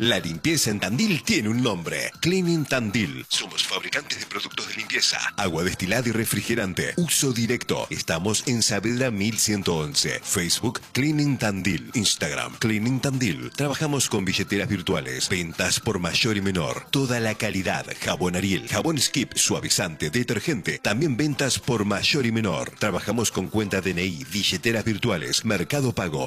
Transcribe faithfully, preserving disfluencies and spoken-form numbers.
La limpieza en Tandil tiene un nombre. Cleaning Tandil. Somos fabricantes de productos de limpieza, agua destilada y refrigerante. Uso directo. Estamos en Saavedra mil ciento once. Facebook Cleaning Tandil. Instagram Cleaning Tandil. Trabajamos con billeteras virtuales. Ventas por mayor y menor. Toda la calidad. Jabón Ariel, jabón Skip, suavizante, detergente. También ventas por mayor y menor. Trabajamos con cuenta D N I, billeteras virtuales, Mercado Pago.